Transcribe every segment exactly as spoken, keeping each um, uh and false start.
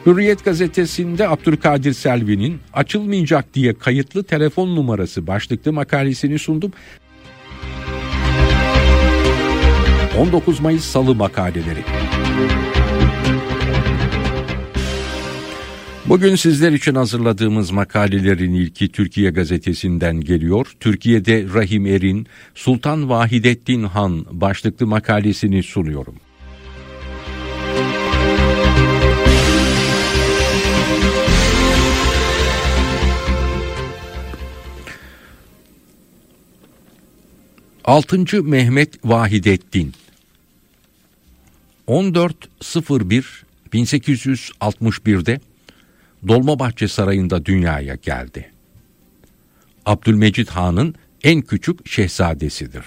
Hürriyet gazetesinde Abdülkadir Selvi'nin açılmayacak diye kayıtlı telefon numarası başlıklı makalesini sundum. on dokuz Mayıs Salı makaleleri. Bugün sizler için hazırladığımız makalelerin ilki Türkiye gazetesinden geliyor. Türkiye'de Rahim Er'in Sultan Vahidettin Han başlıklı makalesini sunuyorum. altıncı Mehmet Vahidettin on dört Eylül bin sekiz yüz altmış bir'de Dolmabahçe Sarayı'nda dünyaya geldi. Abdülmecid Han'ın en küçük şehzadesidir.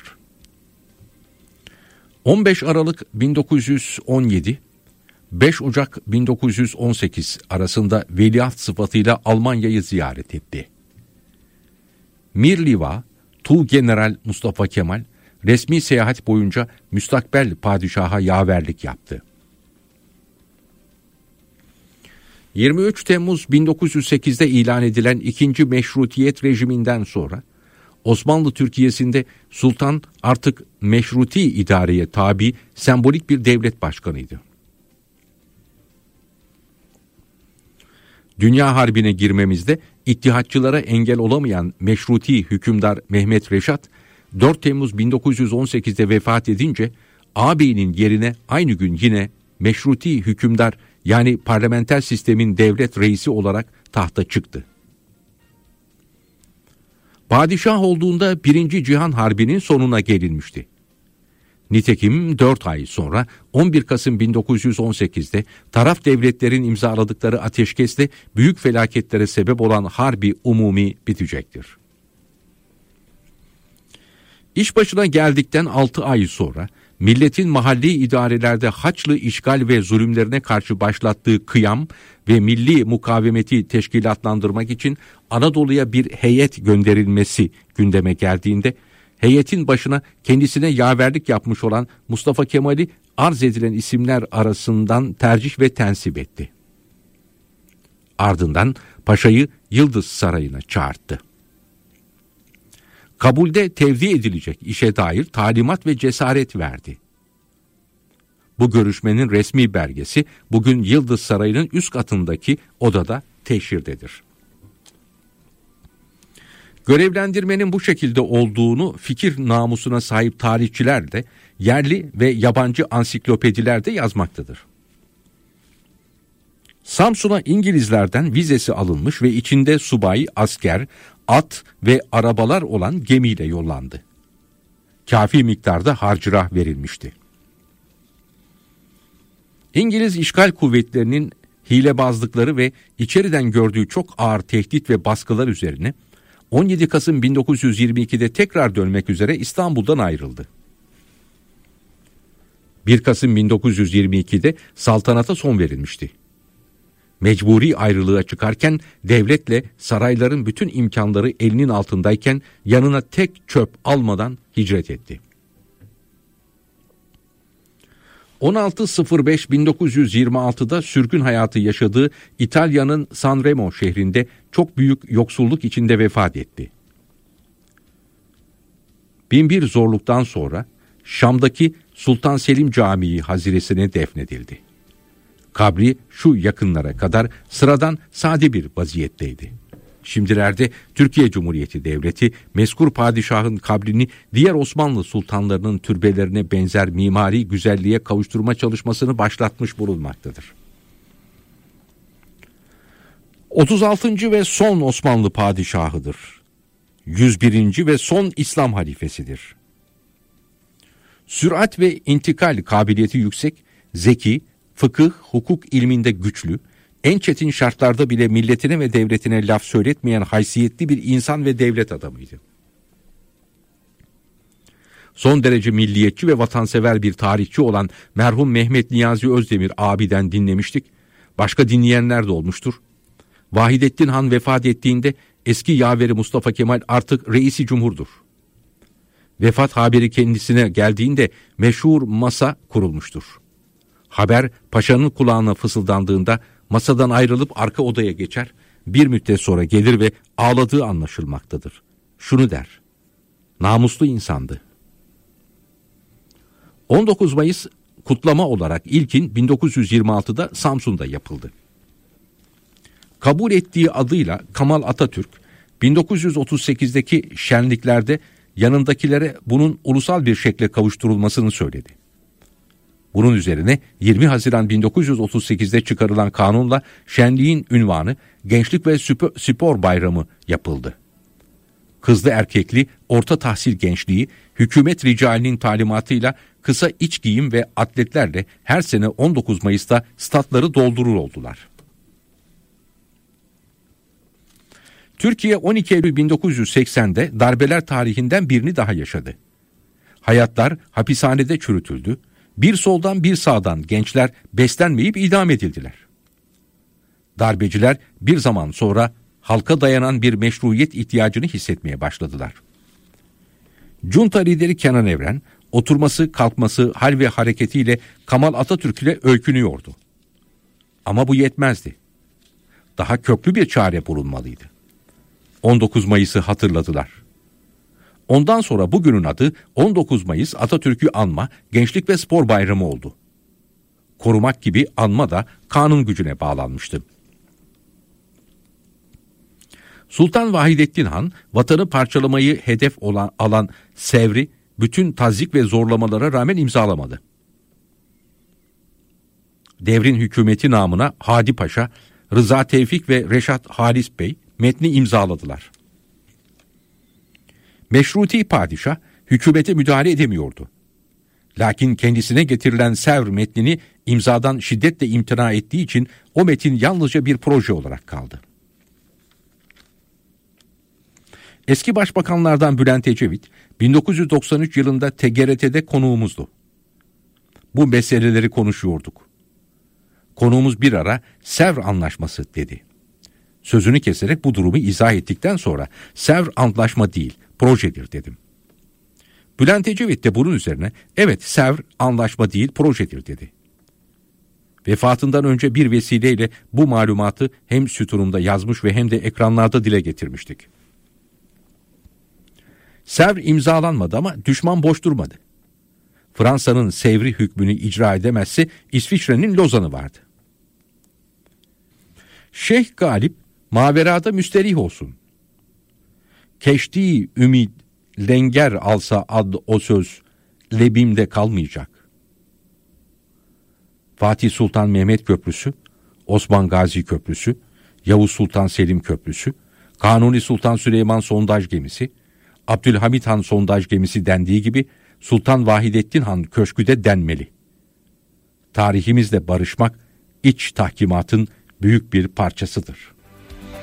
on beş Aralık bin dokuz yüz on yedi, beş Ocak bin dokuz yüz on sekiz arasında veliaht sıfatıyla Almanya'yı ziyaret etti. Mirliva, Tuğgeneral Mustafa Kemal resmi seyahat boyunca müstakbel padişaha yaverlik yaptı. yirmi üç Temmuz bin dokuz yüz sekiz'de ilan edilen ikinci Meşrutiyet rejiminden sonra Osmanlı Türkiye'sinde sultan artık meşruti idareye tabi sembolik bir devlet başkanıydı. Dünya Harbi'ne girmemizde İttihatçılara engel olamayan meşruti hükümdar Mehmet Reşat, dört Temmuz bin dokuz yüz on sekiz'de vefat edince ağabeyinin yerine aynı gün yine meşruti hükümdar yani parlamenter sistemin devlet reisi olarak tahta çıktı. Padişah olduğunda Birinci Cihan Harbi'nin sonuna gelinmişti. Nitekim dört ay sonra on bir Kasım bin dokuz yüz on sekiz'de taraf devletlerin imzaladıkları ateşkesle büyük felaketlere sebep olan Harbi Umumi bitecektir. İş başına geldikten altı ay sonra milletin mahalli idarelerde Haçlı işgal ve zulümlerine karşı başlattığı kıyam ve milli mukavemeti teşkilatlandırmak için Anadolu'ya bir heyet gönderilmesi gündeme geldiğinde heyetin başına kendisine yaverlik yapmış olan Mustafa Kemal'i arz edilen isimler arasından tercih ve tensip etti. Ardından paşayı Yıldız Sarayı'na çağırdı. Kabulde tevdi edilecek işe dair talimat ve cesaret verdi. Bu görüşmenin resmi belgesi bugün Yıldız Sarayı'nın üst katındaki odada teşhirdedir. Görevlendirmenin bu şekilde olduğunu fikir namusuna sahip tarihçiler de yerli ve yabancı ansiklopediler de yazmaktadır. Samsun'a İngilizlerden vizesi alınmış ve içinde subay, asker, at ve arabalar olan gemiyle yollandı. Kafi miktarda harcırah verilmişti. İngiliz işgal kuvvetlerinin hilebazlıkları ve içeriden gördüğü çok ağır tehdit ve baskılar üzerine on yedi Kasım bin dokuz yüz yirmi iki'de tekrar dönmek üzere İstanbul'dan ayrıldı. bir Kasım bin dokuz yüz yirmi iki'de saltanata son verilmişti. Mecburi ayrılığa çıkarken devletle sarayların bütün imkanları elinin altındayken yanına tek çöp almadan hicret etti. on altı Eylül bin dokuz yüz yirmi altı'da sürgün hayatı yaşadığı İtalya'nın Sanremo şehrinde çok büyük yoksulluk içinde vefat etti. Bin bir zorluktan sonra Şam'daki Sultan Selim Camii haziresine defnedildi. Kabri şu yakınlara kadar sıradan sade bir vaziyetteydi. Şimdilerde Türkiye Cumhuriyeti Devleti mezkur padişahın kabrini diğer Osmanlı sultanlarının türbelerine benzer mimari güzelliğe kavuşturma çalışmasını başlatmış bulunmaktadır. otuz altıncı ve son Osmanlı padişahıdır. yüz birinci ve son İslam halifesidir. Sürat ve intikal kabiliyeti yüksek, zeki, fıkıh, hukuk ilminde güçlü, en çetin şartlarda bile milletine ve devletine laf söyletmeyen haysiyetli bir insan ve devlet adamıydı. Son derece milliyetçi ve vatansever bir tarihçi olan merhum Mehmet Niyazi Özdemir abiden dinlemiştik. Başka dinleyenler de olmuştur. Vahidettin Han vefat ettiğinde eski yaveri Mustafa Kemal artık reisi cumhurdur. Vefat haberi kendisine geldiğinde meşhur masa kurulmuştur. Haber paşanın kulağına fısıldandığında masadan ayrılıp arka odaya geçer, bir müddet sonra gelir ve ağladığı anlaşılmaktadır. Şunu der: namuslu insandı. on dokuz Mayıs kutlama olarak ilkin bin dokuz yüz yirmi altıda Samsun'da yapıldı. Kabul ettiği adıyla Kemal Atatürk, bin dokuz yüz otuz sekizdeki şenliklerde yanındakilere bunun ulusal bir şekle kavuşturulmasını söyledi. Bunun üzerine yirmi Haziran bin dokuz yüz otuz sekizde çıkarılan kanunla şenliğin ünvanı Gençlik ve Spor Bayramı yapıldı. Kızlı erkekli orta tahsil gençliği hükümet ricalinin talimatıyla kısa iç giyim ve atletlerle her sene on dokuz Mayıs'ta statları doldurur oldular. Türkiye on iki Eylül bin dokuz yüz seksende darbeler tarihinden birini daha yaşadı. Hayatlar hapishanede çürütüldü. Bir soldan bir sağdan gençler beslenmeyip idam edildiler. Darbeciler bir zaman sonra halka dayanan bir meşruiyet ihtiyacını hissetmeye başladılar. Junta lideri Kenan Evren, oturması, kalkması, hal ve hareketiyle Kemal Atatürk ile öykünüyordu. Ama bu yetmezdi. Daha köklü bir çare bulunmalıydı. on dokuz Mayıs'ı hatırladılar. Ondan sonra bugünün adı on dokuz Mayıs Atatürk'ü anma, Gençlik ve Spor Bayramı oldu. Korumak gibi anma da kanun gücüne bağlanmıştı. Sultan Vahidettin Han, vatanı parçalamayı hedef olan, alan Sevr'i bütün tazyik ve zorlamalara rağmen imzalamadı. Devrin hükümeti namına Hadi Paşa, Rıza Tevfik ve Reşat Halis Bey metni imzaladılar. Meşruti padişah hükümete müdahale edemiyordu. Lakin kendisine getirilen Sevr metnini imzadan şiddetle imtina ettiği için o metin yalnızca bir proje olarak kaldı. Eski başbakanlardan Bülent Ecevit, bin dokuz yüz doksan üç yılında T G R T'de konuğumuzdu. Bu meseleleri konuşuyorduk. Konuğumuz bir ara Sevr Anlaşması dedi. Sözünü keserek bu durumu izah ettikten sonra Sevr Antlaşma değil, projedir dedim. Bülent Ecevit de bunun üzerine evet Sevr Anlaşma değil, projedir dedi. Vefatından önce bir vesileyle bu malumatı hem sütunumda yazmış ve hem de ekranlarda dile getirmiştik. Sevr imzalanmadı ama düşman boş durmadı. Fransa'nın Sevr'i hükmünü icra edemezse İsviçre'nin Lozan'ı vardı. Şeyh Galip maverada müsterih olsun. Keşti ümid lenger alsa ad o söz lebimde kalmayacak. Fatih Sultan Mehmet Köprüsü, Osman Gazi Köprüsü, Yavuz Sultan Selim Köprüsü, Kanuni Sultan Süleyman sondaj gemisi, Abdülhamit Han sondaj gemisi dendiği gibi Sultan Vahidettin Han köşkü de denmeli. Tarihimizle barışmak iç tahkimatın büyük bir parçasıdır.